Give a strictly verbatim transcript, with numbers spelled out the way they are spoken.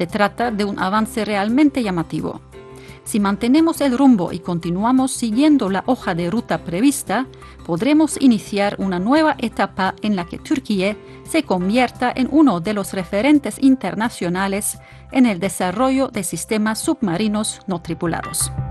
Se trata de un avance realmente llamativo. Si mantenemos el rumbo y continuamos siguiendo la hoja de ruta prevista, podremos iniciar una nueva etapa en la que Turquía se convierta en uno de los referentes internacionales en el desarrollo de sistemas submarinos no tripulados.